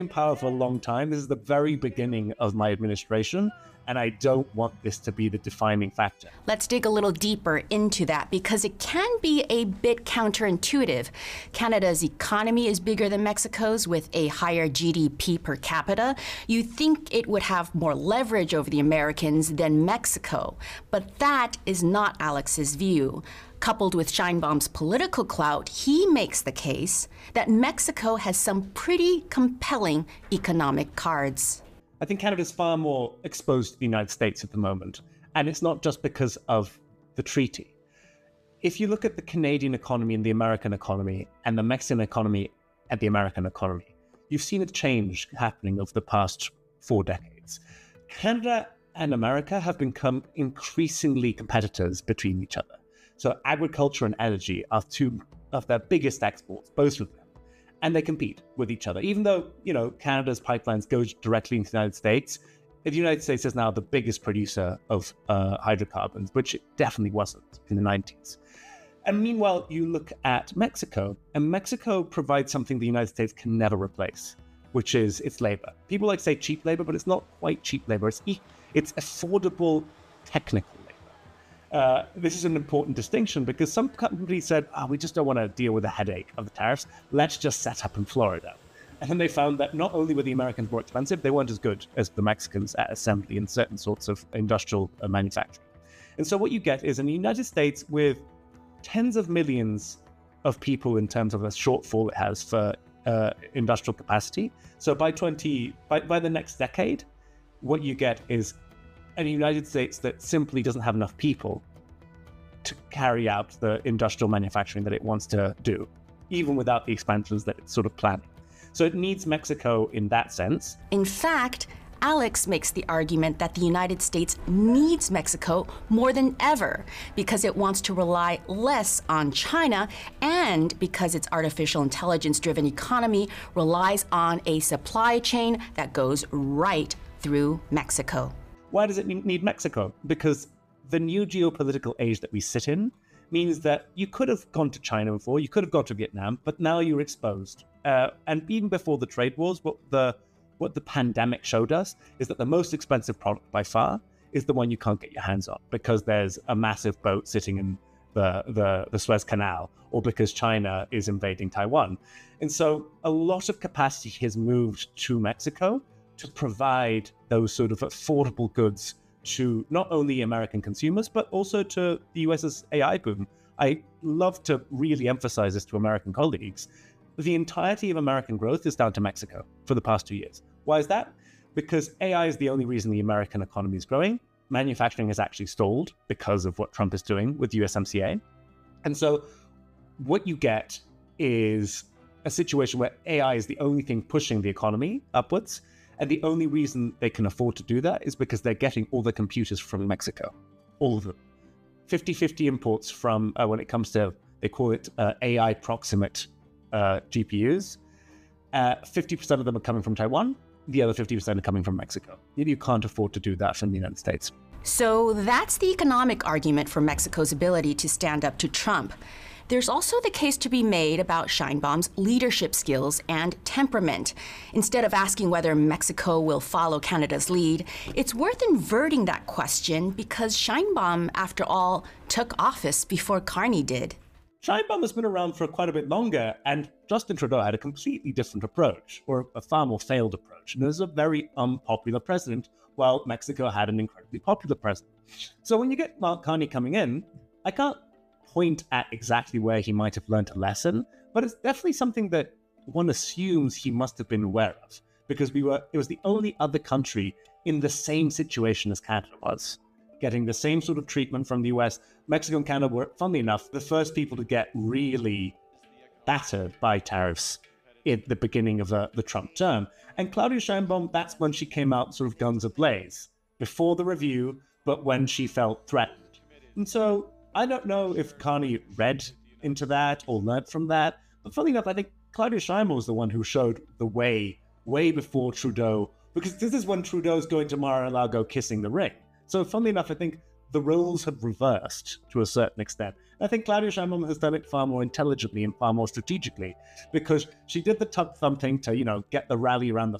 in power for a long time. This is the very beginning of my administration, and I don't want this to be the defining factor. Let's dig a little deeper into that because it can be a bit counterintuitive. Canada's economy is bigger than Mexico's with a higher GDP per capita. You'd think it would have more leverage over the Americans than Mexico, but that is not Alex's view. Coupled with Sheinbaum's political clout, he makes the case that Mexico has some pretty compelling economic cards. I think Canada's far more exposed to the United States at the moment, and it's not just because of the treaty. If you look at the Canadian economy and the American economy, and the Mexican economy and the American economy, you've seen a change happening over the past 4 decades. Canada and America have become increasingly competitors between each other. So agriculture and energy are two of their biggest exports, both of them. And they compete with each other. Even though, Canada's pipelines go directly into the United States, the United States is now the biggest producer of hydrocarbons, which it definitely wasn't in the 90s. And meanwhile, you look at Mexico, and Mexico provides something the United States can never replace, which is its labor. People like to say cheap labor, but it's not quite cheap labor. It's affordable technical labor. This is an important distinction because some companies said, we just don't want to deal with the headache of the tariffs. Let's just set up in Florida. And then they found that not only were the Americans more expensive, they weren't as good as the Mexicans at assembly and certain sorts of industrial manufacturing. And so what you get is in the United States with tens of millions of people in terms of a shortfall it has for industrial capacity. So by the next decade, what you get is a United States that simply doesn't have enough people to carry out the industrial manufacturing that it wants to do, even without the expansions that it's sort of planning. So it needs Mexico in that sense. In fact, Alex makes the argument that the United States needs Mexico more than ever because it wants to rely less on China and because its artificial intelligence-driven economy relies on a supply chain that goes right through Mexico. Why does it need Mexico? Because the new geopolitical age that we sit in means that you could have gone to China before, you could have gone to Vietnam, but now you're exposed. And even before the trade wars, what the pandemic showed us is that the most expensive product by far is the one you can't get your hands on because there's a massive boat sitting in the Suez Canal or because China is invading Taiwan. And so a lot of capacity has moved to Mexico to provide those sort of affordable goods to not only American consumers, but also to the US's AI boom. I love to really emphasize this to American colleagues. The entirety of American growth is down to Mexico for the past 2 years. Why is that? Because AI is the only reason the American economy is growing. Manufacturing has actually stalled because of what Trump is doing with USMCA. And so what you get is a situation where AI is the only thing pushing the economy upwards. And the only reason they can afford to do that is because they're getting all the computers from Mexico, all of them. 50-50 imports from, when it comes to, they call it AI proximate GPUs. 50% of them are coming from Taiwan. The other 50% are coming from Mexico. You can't afford to do that from the United States. So that's the economic argument for Mexico's ability to stand up to Trump. There's also the case to be made about Sheinbaum's leadership skills and temperament. Instead of asking whether Mexico will follow Canada's lead, it's worth inverting that question because Sheinbaum, after all, took office before Carney did. Sheinbaum has been around for quite a bit longer, and Justin Trudeau had a completely different approach, or a far more failed approach. And it was a very unpopular president, while Mexico had an incredibly popular president. So when you get Mark Carney coming in, I can't point at exactly where he might have learned a lesson, but it's definitely something that one assumes he must have been aware of, because it was the only other country in the same situation as Canada was, getting the same sort of treatment from the US. Mexico and Canada were, funnily enough, the first people to get really battered by tariffs at the beginning of the Trump term. And Claudia Sheinbaum, that's when she came out sort of guns ablaze, before the review, but when she felt threatened. And so I don't know if Carney read into that or learned from that, but funnily enough, I think Claudia Sheinbaum was the one who showed the way before Trudeau, because this is when Trudeau's going to Mar-a-Lago kissing the ring. So funnily enough, I think the roles have reversed to a certain extent. I think Claudia Sheinbaum has done it far more intelligently and far more strategically, because she did the tug thumb thing to, get the rally around the